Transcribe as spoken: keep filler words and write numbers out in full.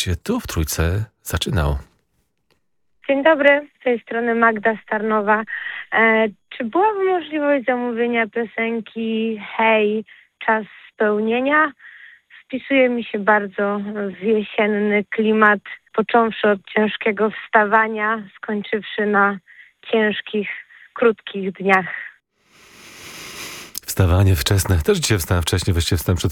się tu w Trójce zaczynał. Dzień dobry, z tej strony Magda Starnowa. E, czy byłaby możliwość zamówienia piosenki Hej, czas spełnienia? Wpisuje mi się bardzo w jesienny klimat, począwszy od ciężkiego wstawania, skończywszy na ciężkich, krótkich dniach. Wstawanie wczesne. Też dzisiaj wstałem wcześniej, właściwie wstałem przed